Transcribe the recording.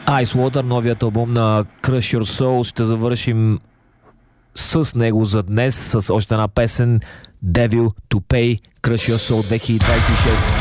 Ice Water, новият албум на Crush Your Soul. Ще завършим с него за днес с още една песен Devil to Pay, Crush Your Soul 2026.